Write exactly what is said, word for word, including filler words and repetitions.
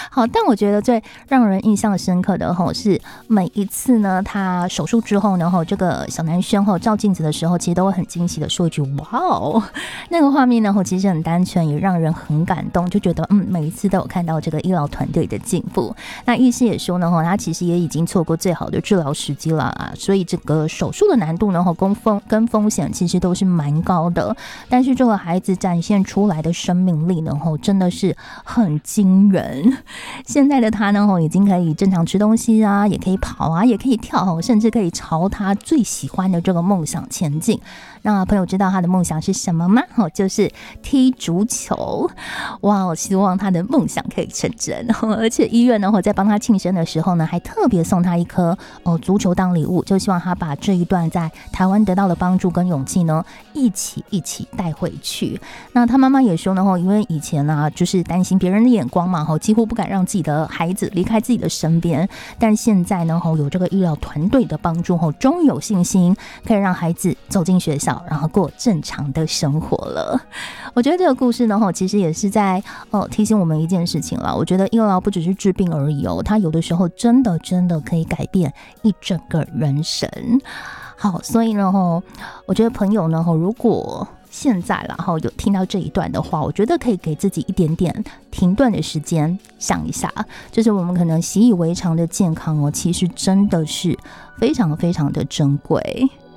好，但我觉得最让人印象深刻的吼是每一次呢，他手术之后呢，吼这个小南轩吼照镜子的时候，其实都会很惊喜的说一句“哇哦”，那个画面呢，吼其实很单纯，也让人很感动，就觉得嗯，每一次都有看到这个医疗团队的进步。那医师也说呢，吼他其实也已经错过最好的治疗时机了啊，所以这个手术的难度呢，吼跟风跟风险其实都是蛮高的，但是这个孩子展现出来的生命力呢，吼真的是很惊人。现在的他呢，吼已经可以正常吃东西啊，也可以跑啊，也可以跳，甚至可以朝他最喜欢的这个梦想前进。那朋友知道他的梦想是什么吗？就是踢足球。哇，我希望他的梦想可以成真。而且医院呢，在帮他庆生的时候呢，还特别送他一颗哦足球当礼物，就希望他把这一段在台湾得到的帮助跟勇气呢，一起一起带回去。那他妈妈也说呢，因为以前啊，就是担心别人的眼光嘛，几乎不敢让自己的孩子离开自己的身边。但现在呢，有这个医疗团队的帮助，终于有信心可以让孩子走进学校，然后过正常的生活了。我觉得这个故事呢，其实也是在、呃、提醒我们一件事情了。我觉得医疗不只是治病而已哦，它有的时候真的真的可以改变一整个人生。好，所以呢，我觉得朋友呢，如果现在啦有听到这一段的话，我觉得可以给自己一点点停顿的时间，想一下，就是我们可能习以为常的健康哦，其实真的是非常非常的珍贵。